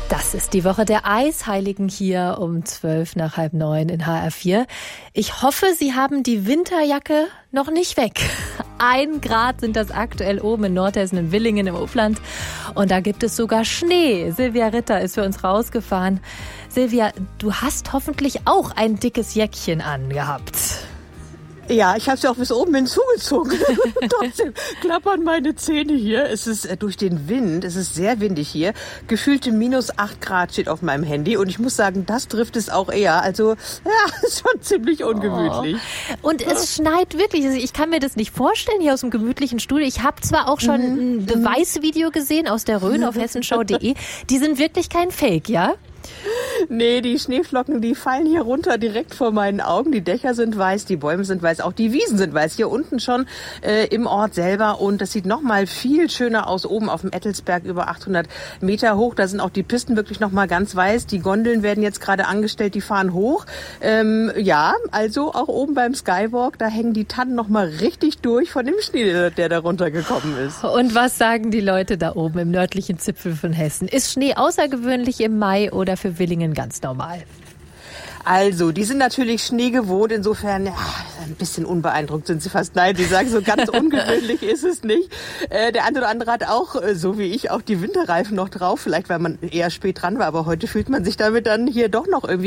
Das ist die Woche der Eisheiligen hier um 8:12 in HR4. Ich hoffe, Sie haben die Winterjacke noch nicht weg. 1 Grad sind das aktuell oben in Nordhessen, in Willingen im Upland. Und da gibt es sogar Schnee. Silvia Ritter ist für uns rausgefahren. Silvia, du hast hoffentlich auch ein dickes Jäckchen angehabt. Ja, ich habe es ja auch bis oben hinzugezogen. Trotzdem klappern meine Zähne hier. Es ist durch den Wind, es ist sehr windig hier. Gefühlte -8 Grad steht auf meinem Handy. Und ich muss sagen, das trifft es auch eher. Also, ja, ist schon ziemlich ungemütlich. Oh. Und es schneit wirklich. Also ich kann mir das nicht vorstellen hier aus dem gemütlichen Studio. Ich habe zwar auch schon ein Beweisvideo gesehen aus der Rhön auf hessenschau.de. Die sind wirklich kein Fake, ja? Nee, die Schneeflocken, die fallen hier runter direkt vor meinen Augen. Die Dächer sind weiß, die Bäume sind weiß, auch die Wiesen sind weiß. Hier unten schon im Ort selber. Und das sieht noch mal viel schöner aus, oben auf dem Ettelsberg über 800 Meter hoch. Da sind auch die Pisten wirklich noch mal ganz weiß. Die Gondeln werden jetzt gerade angestellt, die fahren hoch. Ja, also auch oben beim Skywalk, da hängen die Tannen noch mal richtig durch von dem Schnee, der da runtergekommen ist. Und was sagen die Leute da oben im nördlichen Zipfel von Hessen? Ist Schnee außergewöhnlich im Mai oder für Willingen ganz normal? Also, die sind natürlich Schnee gewohnt, insofern ja, ein bisschen unbeeindruckt sind sie fast. Nein, die sagen, so ganz ungewöhnlich ist es nicht. Der eine oder andere hat auch, so wie ich, auch die Winterreifen noch drauf, vielleicht weil man eher spät dran war, aber heute fühlt man sich damit dann hier doch noch irgendwie